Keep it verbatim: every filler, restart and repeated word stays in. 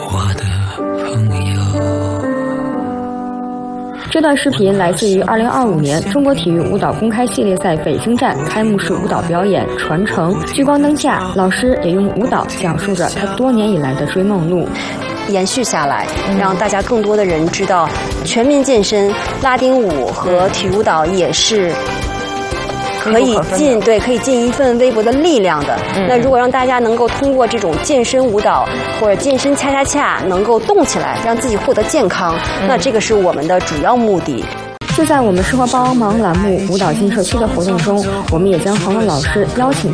我的朋友。 这段视频来自于二零二五年中国体育舞蹈公开系列赛北京站开幕式舞蹈表演《传承》。聚光灯下，老师也用舞蹈讲述着他多年以来的追梦路。 延续下来，让大家更多的人知道，全民健身、拉丁舞和体育舞蹈也是可以尽对可以尽一份微薄的力量的。嗯、那如果让大家能够通过这种健身舞蹈或者健身恰恰恰能够动起来，让自己获得健康，嗯、那这个是我们的主要目的。 就在我们生活帮帮忙栏目舞蹈进社区的活动中，我们也将黄乐老师邀请